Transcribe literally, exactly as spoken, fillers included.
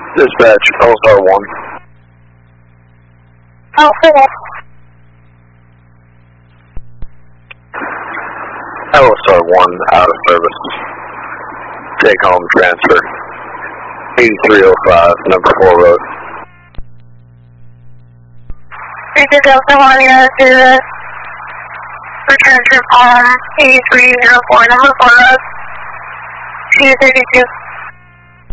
Dispatch, L S R one. Oh, cool. L S R one out of service. Take home transfer. eighty-three oh five, number four road. three two Delta one, yeah, to the return trip on eighty-three oh four, number four road. two thirty-two.